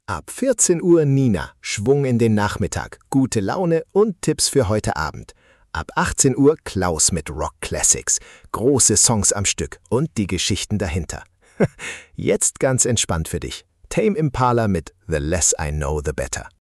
Ab 14 Uhr Nina, Schwung in den Nachmittag, gute Laune und Tipps für heute Abend. Ab 18 Uhr Klaus mit Rock Classics, große Songs am Stück und die Geschichten dahinter. Jetzt ganz entspannt für dich. Tame Impala mit The Less I Know The Better.